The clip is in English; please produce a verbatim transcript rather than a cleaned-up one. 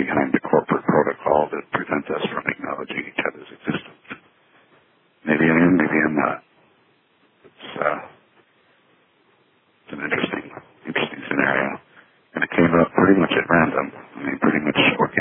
behind the corporate protocol that prevents us from acknowledging each other's existence. Maybe I am, maybe I'm not. It's, uh, it's an interesting, interesting scenario. And it came up pretty much at random. I mean, pretty much organically.